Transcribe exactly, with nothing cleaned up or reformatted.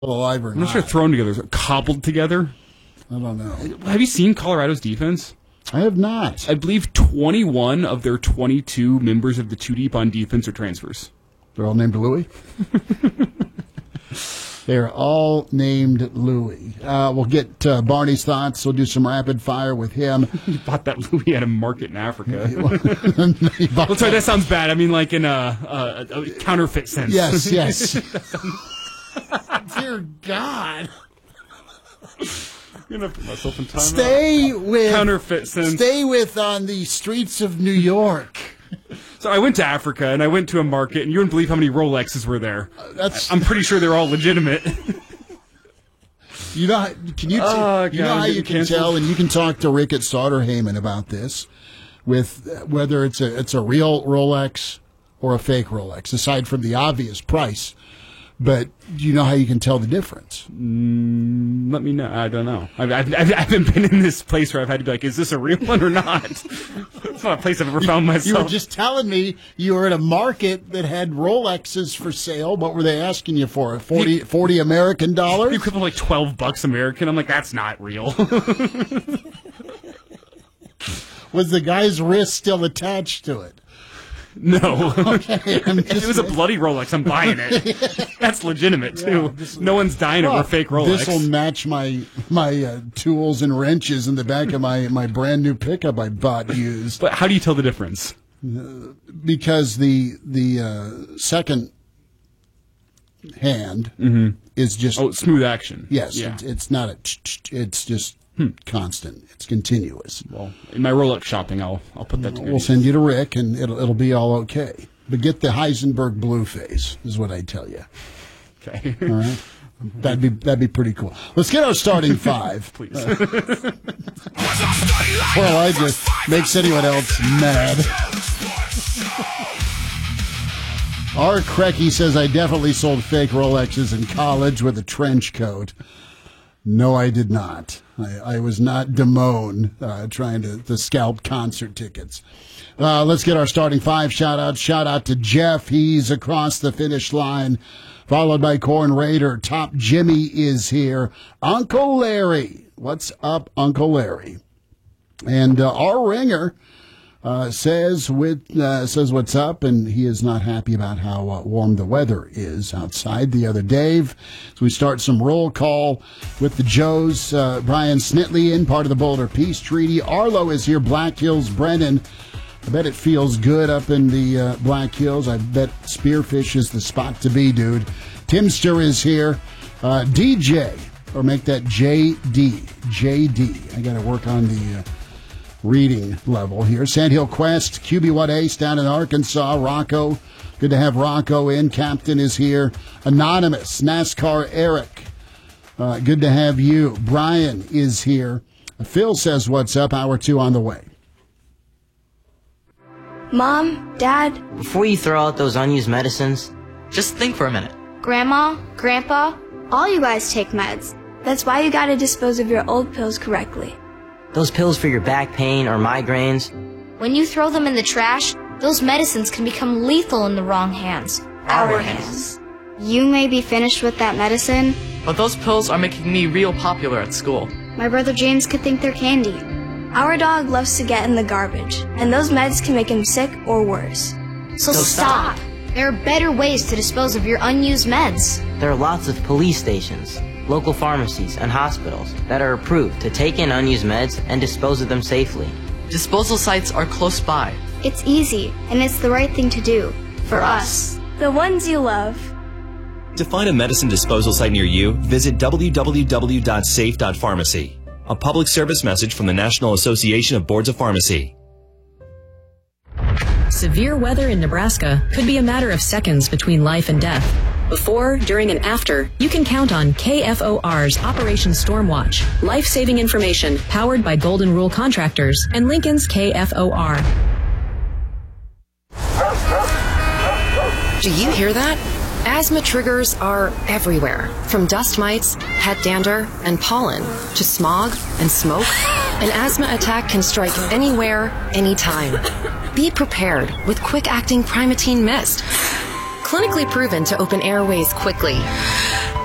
alive or not. I'm not sure thrown together, cobbled together. I don't know. Have you seen Colorado's defense? I have not. I believe twenty-one of their twenty-two members of the two deep on defense are transfers. They're all named Louis? They're all named Louis. Uh, we'll get uh, Barney's thoughts. We'll do some rapid fire with him. You bought that Louis at a market in Africa. Well, sorry, that sounds bad. I mean, like in a, a, a counterfeit sense. Yes, yes. Dear God. I'm gonna put myself in time. Stay out. with counterfeit sense. Stay with on the streets of New York. So I went to Africa and I went to a market, and you wouldn't believe how many Rolexes were there. Uh, that's. I'm pretty sure they're all legitimate. You know, can you? T- oh, you know how you can canceled. tell, and you can talk to Rick at Sauter-Heyman about this, with whether it's a it's a real Rolex or a fake Rolex, aside from the obvious price. But do you know how you can tell the difference? Mm, let me know. I don't know. I've, I've, I haven't been in this place where I've had to be like, is this a real one or not? It's not a place I've ever found myself. You were just telling me you were at a market that had Rolexes for sale. What were they asking you for? forty, forty American dollars? The equivalent of like twelve bucks American. I'm like, that's not real. Was the guy's wrist still attached to it? No. Okay, if it was a bloody Rolex, I'm buying it. That's legitimate, too. Yeah, no one's dying well, over a fake Rolex. This will match my my uh, tools and wrenches in the back of my, my brand new pickup I bought used. But how do you tell the difference? Uh, because the the uh, second hand mm-hmm. is just... Oh, smooth action. Yes. Yeah. It, it's not a... It's just... Hmm. Constant. It's continuous. Well, in my Rolex shopping, I'll I'll put that to We'll send you to Rick, and it'll it'll be all okay. But get the Heisenberg blue face, is what I tell you. Okay. All right. That'd be that'd be pretty cool. Let's get our starting five, please. Uh, well, I just makes anyone else mad. R. Crecky says I definitely sold fake Rolexes in college with a trench coat. No, I did not. I, I was not Damone uh, trying to, to scalp concert tickets. Uh, let's get our starting five shout-outs. Shout-out to Jeff. He's across the finish line, followed by Corn Raider. Top Jimmy is here. Uncle Larry. What's up, Uncle Larry? And uh, our ringer uh, says with uh, says what's up, and he is not happy about how uh, warm the weather is outside. The other Dave. So we start some roll call with the Joes. Uh, Brian Snitley in, part of the Boulder Peace Treaty. Arlo is here. Black Hills. Brennan. I bet it feels good up in the uh, Black Hills. I bet Spearfish is the spot to be, dude. Timster is here. Uh, D J, or make that J D. J D. I got to work on the... Uh, reading level here. Sandhill Quest, Q B one Ace down in Arkansas. Rocco, good to have Rocco in. Captain is here. Anonymous, NASCAR Eric, uh, good to have you. Brian is here. Phil says what's up, hour two on the way. Mom, Dad. Before you throw out those unused medicines, just think for a minute. Grandma, Grandpa, all you guys take meds. That's why you gotta dispose of your old pills correctly. Those pills for your back pain or migraines. When you throw them in the trash, those medicines can become lethal in the wrong hands. Our hands. You may be finished with that medicine, but those pills are making me real popular at school. My brother James could think they're candy. Our dog loves to get in the garbage, and those meds can make him sick or worse. So, so stop. stop. There are better ways to dispose of your unused meds. There are lots of police stations, local pharmacies, and hospitals that are approved to take in unused meds and dispose of them safely. Disposal sites are close by. It's easy, and it's the right thing to do. For us. The ones you love. To find a medicine disposal site near you, visit w w w dot safe dot pharmacy. A public service message from the National Association of Boards of Pharmacy. Severe weather in Nebraska could be a matter of seconds between life and death. Before, during, and after, you can count on K F O R's Operation Stormwatch, life-saving information powered by Golden Rule Contractors and Lincoln's K F O R. Do you hear that? Asthma triggers are everywhere, from dust mites, pet dander, and pollen, to smog and smoke. An asthma attack can strike anywhere, anytime. Be prepared with quick-acting Primatene Mist. Clinically proven to open airways quickly.